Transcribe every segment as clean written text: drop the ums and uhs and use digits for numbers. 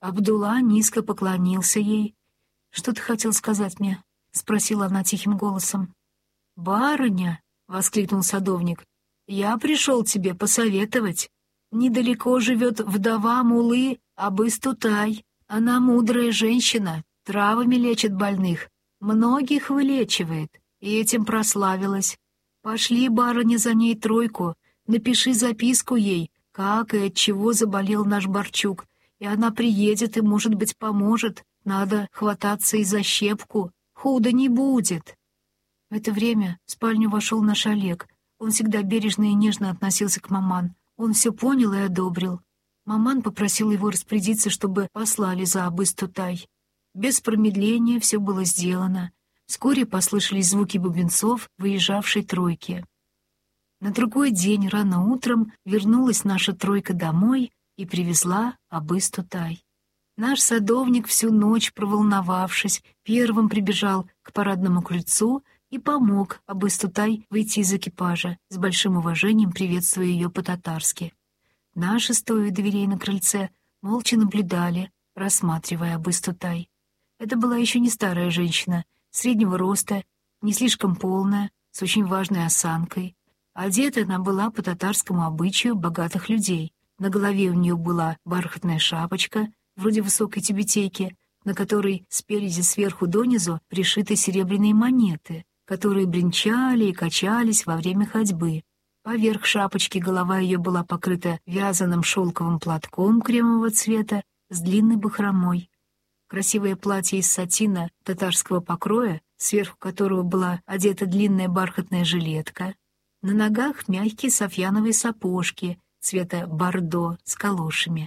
Абдулла низко поклонился ей. «Что ты хотел сказать мне?» — спросила она тихим голосом. «Барыня!» — воскликнул садовник. «Я пришел тебе посоветовать. Недалеко живет вдова Муллы Абыс-Тутай. Она мудрая женщина, травами лечит больных, многих вылечивает, и этим прославилась. Пошли, барыня, за ней тройку, напиши записку ей, как и от чего заболел наш Барчук, и она приедет и, может быть, поможет. Надо хвататься и за щепку, худо не будет». В это время в спальню вошел наш Олег. Он всегда бережно и нежно относился к Маман. Он все понял и одобрил. Маман попросил его распорядиться, чтобы послали за Абыс-Тутай. Без промедления все было сделано. Вскоре послышались звуки бубенцов выезжавшей тройки. На другой день рано утром вернулась наша тройка домой и привезла Абыс-Тутай. Наш садовник, всю ночь проволновавшись, первым прибежал к парадному крыльцу и помог Абыс-Тутай выйти из экипажа, с большим уважением приветствуя ее по-татарски. Наши, стоя у дверей на крыльце, молча наблюдали, рассматривая Абыс-Тутай. Это была еще не старая женщина, среднего роста, не слишком полная, с очень важной осанкой. Одета она была по татарскому обычаю богатых людей. На голове у нее была бархатная шапочка, вроде высокой тюбетейки, на которой спереди сверху донизу пришиты серебряные монеты, которые бренчали и качались во время ходьбы. Поверх шапочки голова ее была покрыта вязаным шелковым платком кремового цвета с длинной бахромой. Красивое платье из сатина татарского покроя, сверху которого была одета длинная бархатная жилетка. На ногах мягкие софьяновые сапожки цвета бордо с калошами.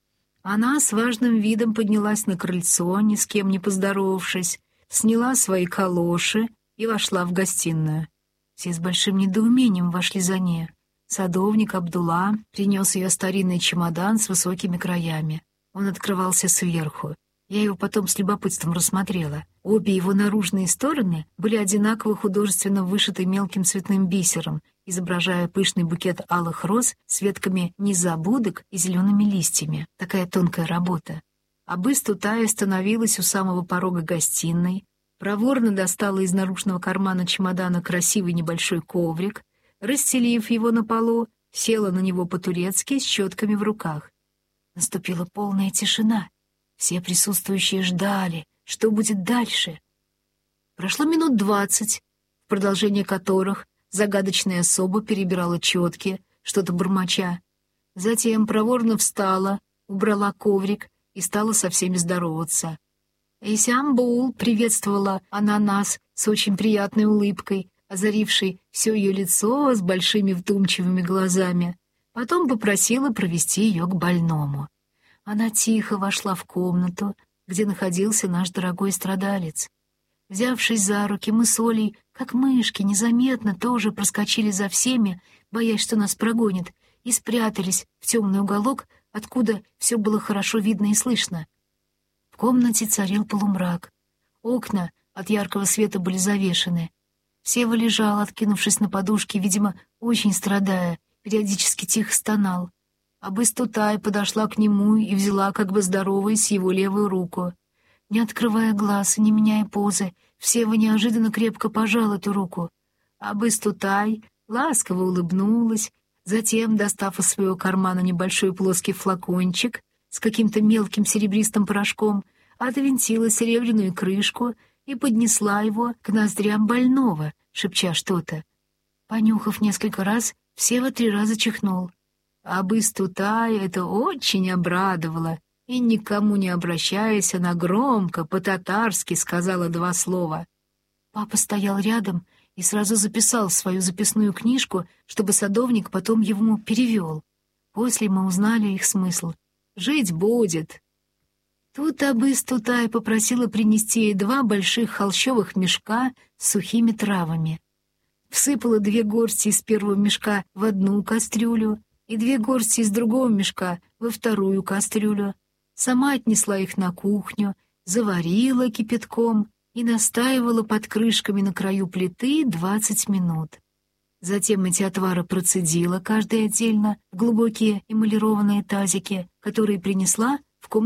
Она с важным видом поднялась на крыльцо, ни с кем не поздоровавшись, сняла свои калоши и вошла в гостиную. Все с большим недоумением вошли за ней. Садовник Абдулла принес ее старинный чемодан с высокими краями. Он открывался сверху. Я его потом с любопытством рассмотрела. Обе его наружные стороны были одинаково художественно вышиты мелким цветным бисером, изображая пышный букет алых роз с ветками незабудок и зелеными листьями. Такая тонкая работа. Абыс-Тутай остановилась у самого порога гостиной, проворно достала из наружного кармана чемодана красивый небольшой коврик, расстелив его на полу, села на него по-турецки с щетками в руках. Наступила полная тишина. Все присутствующие ждали, что будет дальше. Прошло минут 20, в продолжение которых загадочная особа перебирала четки, что-то бормоча. Затем проворно встала, убрала коврик и стала со всеми здороваться. «Исямбул!» — приветствовала она нас с очень приятной улыбкой, озарившей все ее лицо с большими вдумчивыми глазами. Потом попросила провести ее к больному. Она тихо вошла в комнату, где находился наш дорогой страдалец. Взявшись за руки, мы с Олей, как мышки, незаметно тоже проскочили за всеми, боясь, что нас прогонят, и спрятались в темный уголок, откуда все было хорошо видно и слышно. В комнате царил полумрак. Окна от яркого света были завешены. Сева лежал, откинувшись на подушке, видимо, очень страдая, периодически тихо стонал. Абыс-Тутай подошла к нему и взяла, как бы здороваясь, его левую руку. Не открывая глаз и не меняя позы, Сева неожиданно крепко пожал эту руку. Абыс-Тутай ласково улыбнулась, затем, достав из своего кармана небольшой плоский флакончик с каким-то мелким серебристым порошком, отвинтила серебряную крышку и поднесла его к ноздрям больного, шепча что-то. Понюхав несколько раз, Сева 3 раза чихнул. Абыс-Тутай это очень обрадовало, и, никому не обращаясь, она громко, по-татарски сказала 2 слова. Папа стоял рядом и сразу записал в свою записную книжку, чтобы садовник потом ему перевел. После мы узнали их смысл. «Жить будет». Тут Абыс-Тутай попросила принести ей 2 больших холщовых мешка с сухими травами. Всыпала 2 горсти из первого мешка в одну кастрюлю и 2 горсти из другого мешка во вторую кастрюлю. Сама отнесла их на кухню, заварила кипятком и настаивала под крышками на краю плиты 20 минут. Затем эти отвары процедила, каждый отдельно, в глубокие эмалированные тазики, которые принесла